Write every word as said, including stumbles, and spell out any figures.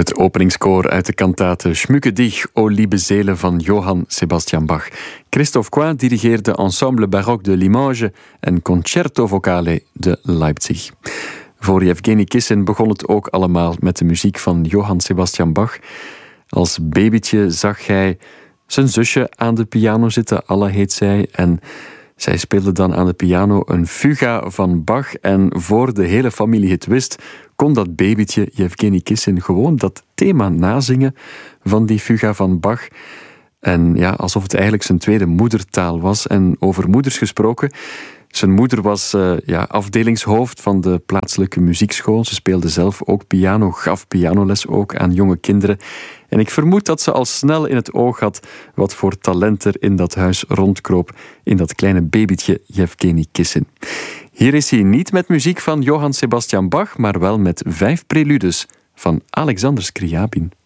Het openingskoor uit de kantate Schmücke dich, o liebe Seele van Johann Sebastian Bach. Christophe Coin dirigeerde Ensemble Baroque de Limoges en Concerto Vocale de Leipzig. Voor Yevgeny Kissin begon het ook allemaal met de muziek van Johann Sebastian Bach. Als babytje zag hij zijn zusje aan de piano zitten, Alla heet zij, en zij speelde dan aan de piano een fuga van Bach en voor de hele familie het wist, kon dat babytje Yevgeny Kissin gewoon dat thema nazingen van die fuga van Bach. En ja, alsof het eigenlijk zijn tweede moedertaal was. En over moeders gesproken, zijn moeder was uh, ja, afdelingshoofd van de plaatselijke muziekschool. Ze speelde zelf ook piano, gaf pianoles ook aan jonge kinderen. En ik vermoed dat ze al snel in het oog had wat voor talent er in dat huis rondkroop, in dat kleine babytje Yevgeny Kissin. Hier is hij niet met muziek van Johann Sebastian Bach, maar wel met vijf preludes van Alexander Scriabin.